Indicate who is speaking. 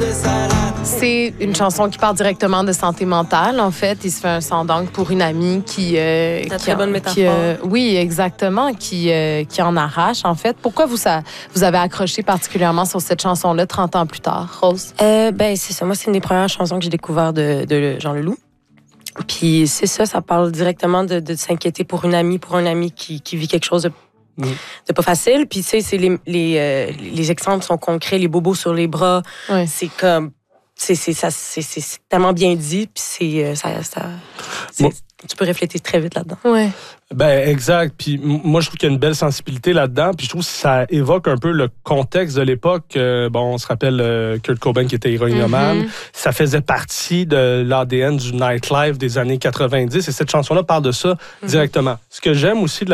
Speaker 1: C'est une chanson qui parle directement de santé mentale, en fait. Il se fait un sang-d'encre pour une amie qui...
Speaker 2: très bonne métaphore.
Speaker 1: oui, exactement, qui en arrache, en fait. Pourquoi vous avez accroché particulièrement sur cette chanson-là 30 ans plus tard, Rose?
Speaker 2: C'est ça. Moi, c'est une des premières chansons que j'ai découvertes de Jean Leloup. Puis c'est ça parle directement de s'inquiéter pour une amie, qui vit quelque chose de pas facile. Puis tu sais, les exemples sont concrets, les bobos sur les bras.
Speaker 1: Ouais.
Speaker 2: C'est comme... C'est tellement bien dit, puis tu peux réfléchir très vite là-dedans.
Speaker 1: Ouais.
Speaker 3: Ben exact. Puis moi, je trouve qu'il y a une belle sensibilité là-dedans. Puis je trouve que ça évoque un peu le contexte de l'époque. On se rappelle Kurt Cobain qui était héroïnomane. Ça faisait partie de l'ADN du nightlife des années 90. Et cette chanson-là parle de ça directement. Ce que j'aime aussi de